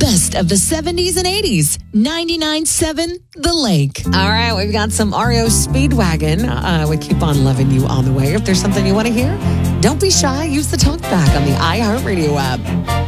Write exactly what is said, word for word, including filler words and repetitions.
best of the seventies and eighties. ninety-nine point seven The Lake. All right, we've got some R E O Speedwagon. Uh, we keep on loving you on the way. If there's something you want to hear, don't be shy. Use the talkback on the iHeartRadio app.